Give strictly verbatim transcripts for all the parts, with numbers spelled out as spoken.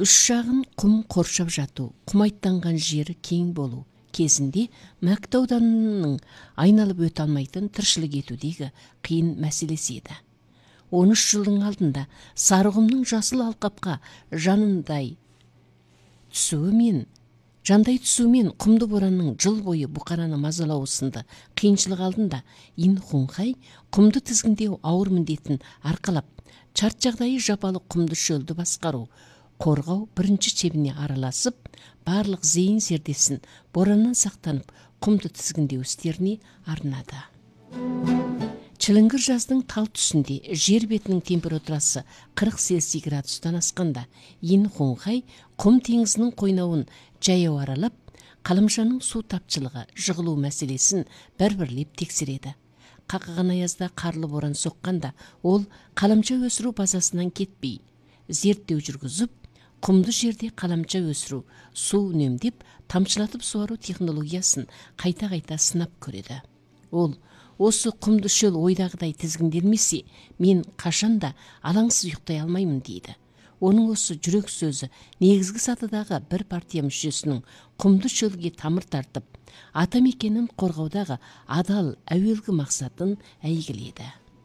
үш жағын құм қоршап жату, құмайттанған жері кең болу кезінде Мәкіт ауданының айналып өте алмайтын тіршілік етудегі қиын мәселесі еді. он үш жылдың алдында Сарықұмның жасыл алқапқа жанындай түсуімен, жандай түсуімен құмды боранның жыл бойы бұқараны мазалауы сынды қиыншылық алдында Ин Хунхай құмды тізгіндеу ауыр міндетін арқалап, шарт жағдайы жапалы құмды шөлді басқару, қорғау бірінші шебіне араласып, барлық зейін зердесін бораннан сақтанып, құмды тізгіндеу істеріне арнады. Чілінгір жаздың тал түсінде жер бетінің температурасы қырық Цельсий градустан асқанда, Ин Хунхай құм теңізінің қойнауын жаяу аралап, қаламшаның су тапшылығы, жығылу мәселесін бір-бірлеп тексереді. Қақаған аязда қарлы боран соққанда, ол қаламша өсіру базасынан кетпей, зерттеу жүргізіп, құмды жерде қаламша өсіру, су үнемдеп, тамшылатып суару технологиясын қайта-қайта сынап көреді. Ол, осы құмды шөл ойдағыдай тізгінделмесе, мен қашанда алаңсыз ұйықтай алмаймын дейді. Оның осы жүрек сөзі негізгі сатыдағы бір партия мүшесінің құмды шөлге тамыр тартып, ата мекенін қорғаудағы адал әуелгі мақсатын әйгіледі.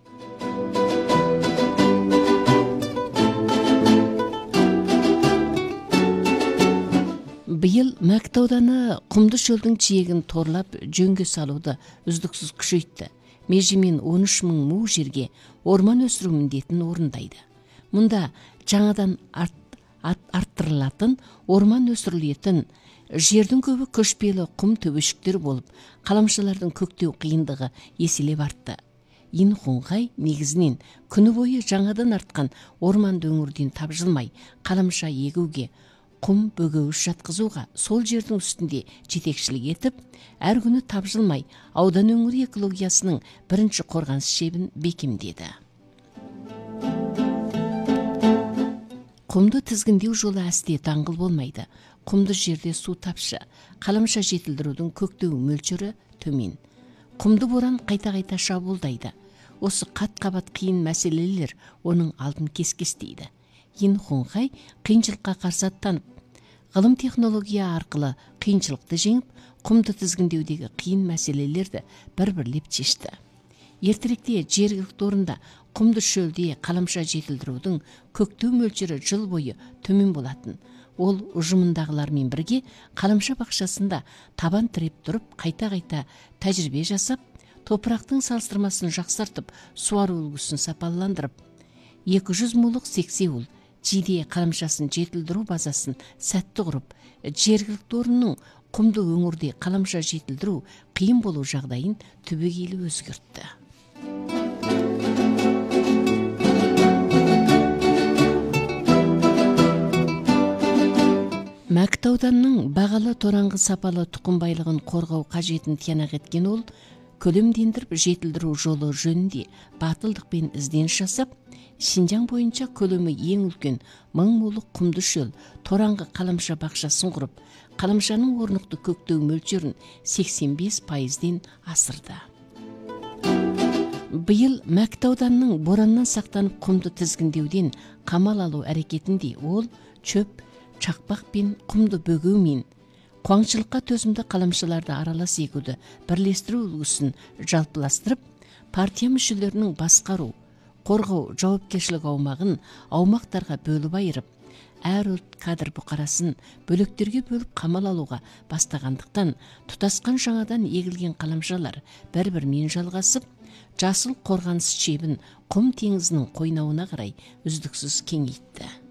Биыл Мәкіт ауданы құмды шөлдің жиегін торлап жөнге салуды үздіксіз күшейтті. Межемен он үш мың му жерге орман өсіру міндетін орындайды. Мұнда жаңадан арт, арт, арттырылатын орман өсірілетін жердің көбі көшпелі құм төбешіктер болып, қаламшалардың көктеу қиындығы еселеп артты. Ин Хунхай негізінен күні бойы жаңадан артқан орманды өңірден тапжылмай, қаламша егуге, құм бөгеуіш жатқызуға сол жердің үстінде жетекшілік етіп, әр күні тапжылмай аудан өңірі экологиясының бірінші қорғаныс шебін бекемдеді. Құмды тізгіндеу жолы әсте даңғыл болмайды. Құмды жерде су тапшы, қаламша жетілдірудің көктеу мөлшері төмен. Құмды боран қайта-қайта шабуылдайды. Осы қат-қабат қиын мәселелер оның алдын кес-кестейді. Ин Хунхай қиыншылыққа қарсы аттанып, ғылым технология арқылы қиыншылықты жеңіп, құмды тізгіндеудегі қиын мәселелерді бір-бірлеп шешті. Ертеректе жергілікті орында құмды шөлде қаламша жетілдірудің көктеу мөлшері жыл бойы төмен болатын. Ол ұжымындағылармен бірге қаламша бақшасында табан тіреп тұрып, қайта-қайта тәжірибе жасап, топырақтың салыстырмасын жақсартып, суару үлгісін сапаландырып, екі жүз мулық сексеуіл жиде қаламшасын жетілдіру базасын сәтті құрып, жергілікті орынның құмды өңірде қаламша жетілдіру қиын болу жағдайын түбегейлі өзгертті. Мәкіт ауданының бағалы тораңғы сапалы тұқым байлығын қорғау қажетін тиянақ еткен ол, көлемдендіріп жетілдіру жолы жөнінде батылдықпен ізденіс жасап, Шинжаң бойынша көлемі ең үлкен мың мулық құмды шөл тораңғы қаламша бақшасын құрып, қаламшаның орнықты көктеу мөлшерін сексен бес пайызден асырды. Биыл Мәкіт ауданының бораннан сақтанып құмды тізгіндеуден қамал алу әрекетінде ол чөп, чақпақ пен құмды бөгеумен қуаңшылыққа төзімді қаламшыларды аралас егуді бірлестіру үлгісін жалпыластырып, партия мүшелерінің басқару, қорғау жауапкершілік аумағын аумақтарға бөліп айырып, әр ұлт кадр бұқарасын бөліктерге бөліп қамал алуға бастағандықтан, тұтасқан жаңадан егілген қаламшалар бір-бірімен жалғасып, жасыл қорғаныс шебін құм теңізінің қойнауына қарай үздіксіз кеңейтті.